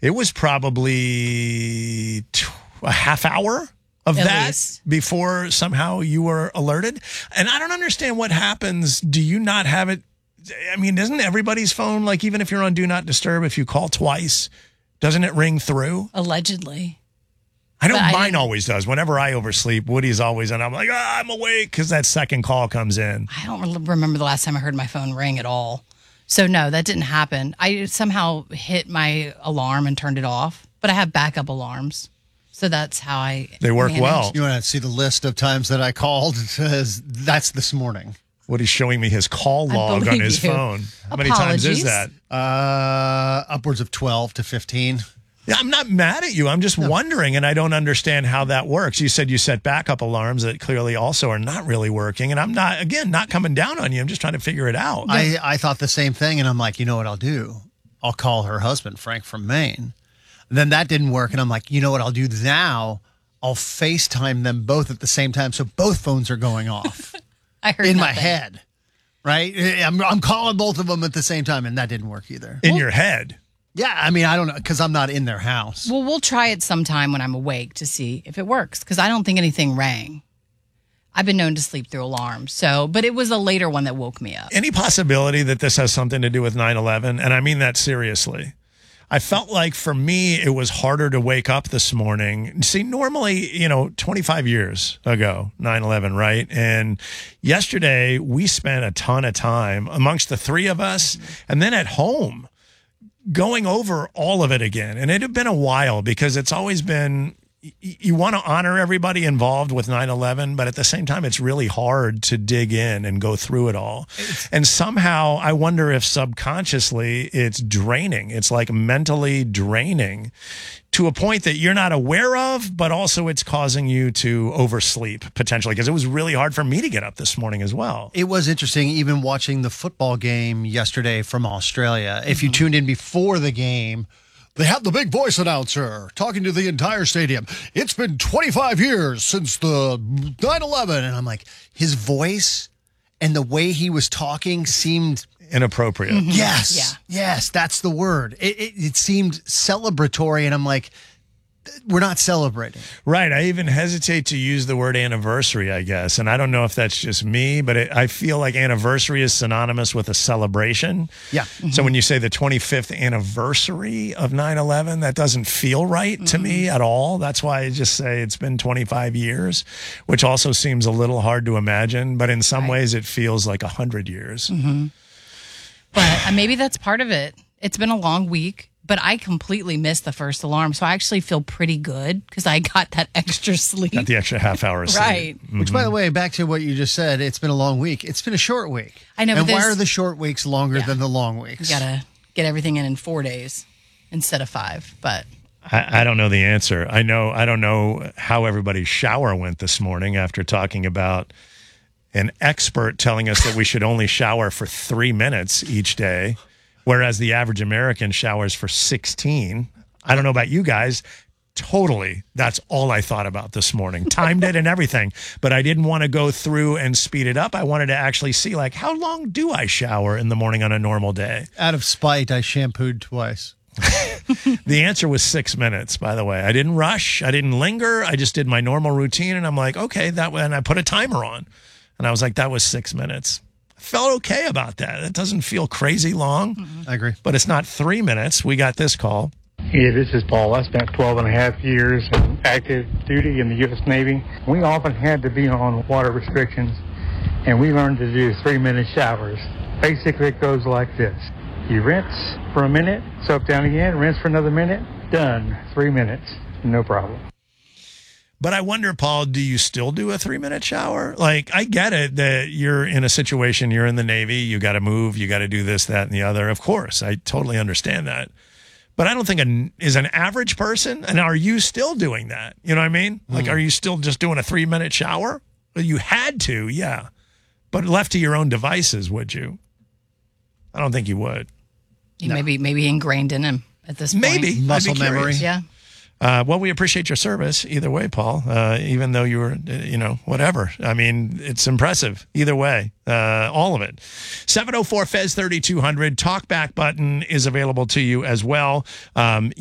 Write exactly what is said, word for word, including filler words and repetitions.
It was probably t- a half hour of At that least. before somehow you were alerted. And I don't understand what happens. Do you not have it? I mean, isn't everybody's phone, like even if you're on Do Not Disturb, if you call twice, doesn't it ring through? Allegedly. I know But I mine didn't- always does. Whenever I oversleep, Woody's always, and I'm like, ah, I'm awake because that second call comes in. I don't re- remember the last time I heard my phone ring at all. So no, that didn't happen. I somehow hit my alarm and turned it off, but I have backup alarms. So that's how I They work manage. well. You want to see the list of times that I called? It says that's this morning. Woody's showing me his call I log on believe his you. phone. How many times is Apologies. that? Uh, upwards of twelve to fifteen. Yeah, I'm not mad at you. I'm just wondering, and I don't understand how that works. You said you set backup alarms that clearly also are not really working, and I'm not, again, not coming down on you. I'm just trying to figure it out. I, I thought the same thing, and I'm like, you know what I'll do? I'll call her husband, Frank from Maine. Then that didn't work, and I'm like, you know what I'll do now? I'll FaceTime them both at the same time, so both phones are going off I heard in my nothing. head, right? I'm, I'm calling both of them at the same time, and that didn't work either. In your head. Yeah, I mean, I don't know, because I'm not in their house. Well, we'll try it sometime when I'm awake to see if it works because I don't think anything rang. I've been known to sleep through alarms. So, but it was a later one that woke me up. Any possibility that this has something to do with nine eleven? And I mean that seriously. I felt like for me, it was harder to wake up this morning. See, normally, you know, twenty-five years ago, nine eleven, right? And yesterday, we spent a ton of time amongst the three of us and then at home going over all of it again. And it had been a while because it's always been, y- you want to honor everybody involved with nine eleven, but at the same time, it's really hard to dig in and go through it all. And somehow I wonder if subconsciously it's draining. It's like mentally draining to a point that you're not aware of, but also it's causing you to oversleep potentially because it was really hard for me to get up this morning as well. It was interesting, even watching the football game yesterday from Australia. If you tuned in before the game, they had the big voice announcer talking to the entire stadium. It's been twenty-five years since the nine eleven. And I'm like, his voice and the way he was talking seemed... Inappropriate. Yes, yes, that's the word. It, it, it seemed celebratory, and I'm like, we're not celebrating. Right. I even hesitate to use the word anniversary, I guess. And I don't know if that's just me, but it, I feel like anniversary is synonymous with a celebration. Yeah. So when you say the twenty-fifth anniversary of nine eleven, that doesn't feel right to me at all. That's why I just say it's been twenty-five years, which also seems a little hard to imagine. But in some ways, it feels like one hundred years. But uh, maybe that's part of it. It's been a long week, but I completely missed the first alarm. So I actually feel pretty good because I got that extra sleep. Got the extra half hour of sleep. Right. Which, by the way, back to what you just said, it's been a long week. It's been a short week. I know, And but why there's- are the short weeks longer Yeah. than the long weeks? You got to get everything in in four days instead of five. But I, I don't know the answer. I know I don't know how everybody's shower went this morning after talking about an expert telling us that we should only shower for three minutes each day, whereas the average American showers for sixteen. I don't know about you guys. Totally. That's all I thought about this morning. Timed it and everything. But I didn't want to go through and speed it up. I wanted to actually see, like, how long do I shower in the morning on a normal day? Out of spite, I shampooed twice. The answer was six minutes, by the way. I didn't rush. I didn't linger. I just did my normal routine. And I'm like, okay, that way. And I put a timer on. And I was like, that was six minutes. I felt okay about that. It doesn't feel crazy long, I agree. but it's not three minutes. We got this call. Yeah, this is Paul. I spent twelve and a half years in active duty in the U S Navy. We often had to be on water restrictions, and we learned to do three-minute showers. Basically, it goes like this. You rinse for a minute, soak down again, rinse for another minute, done. Three minutes, no problem. But I wonder, Paul, do you still do a three-minute shower? Like, I get it that you're in a situation, you're in the Navy, you got to move, you got to do this, that, and the other. Of course, I totally understand that. But I don't think an, is an average person, and are you still doing that? You know what I mean? Like, are you still just doing a three-minute shower? Well, you had to, yeah. But left to your own devices, would you? I don't think you would. maybe maybe ingrained in him at this point. Maybe. I'd be Muscle curious. memory. Yeah. Uh, well, we appreciate your service either way, Paul, uh, even though you were, uh, you know, whatever. I mean, it's impressive either way, uh, all of it. seven oh four F E Z thirty-two hundred. Talkback button is available to you as well. Um,